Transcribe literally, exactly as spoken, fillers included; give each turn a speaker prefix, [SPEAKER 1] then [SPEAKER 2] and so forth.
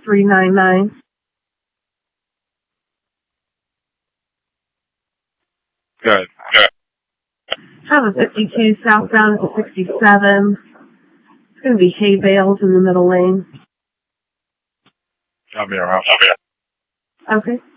[SPEAKER 1] three nine nine.
[SPEAKER 2] Good. Good.
[SPEAKER 1] Have a fifty-two southbound to sixty-seven. It's going to be hay bales in the middle lane.
[SPEAKER 2] I'll be around. I'll be around.
[SPEAKER 1] Okay.